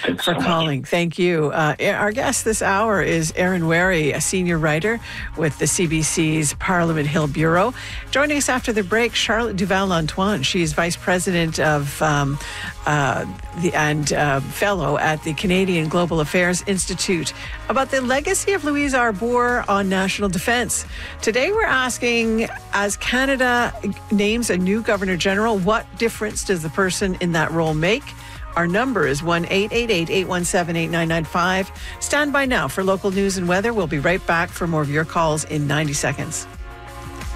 Thanks for so much. calling. Thank you. Our guest this hour is Erin Wary, a senior writer with the CBC's Parliament Hill Bureau. Joining us after the break, Charlotte Duval-Antoine. She's Vice President of Fellow at the Canadian Global Affairs Institute, about the legacy of Louise Arbour on national defence. Today we're asking, as Canada names a new Governor General, what difference does the person in that role make? Our number is 1-888-817-8995. Stand by now for local news and weather. We'll be right back for more of your calls in 90 seconds.